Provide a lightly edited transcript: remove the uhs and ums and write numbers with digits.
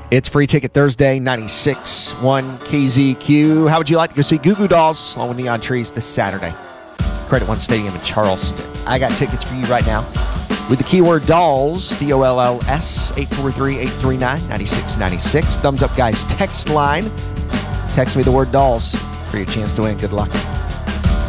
It's Free Ticket Thursday, 96.1 KZQ. How would you like to go see Goo Goo Dolls along with Neon Trees this Saturday? Credit One Stadium in Charleston. I got tickets for you right now with the keyword DOLLS, DOLLS, 843-839-9696. Thumbs up, guys. Text line. Text me the word DOLLS for your chance to win. Good luck.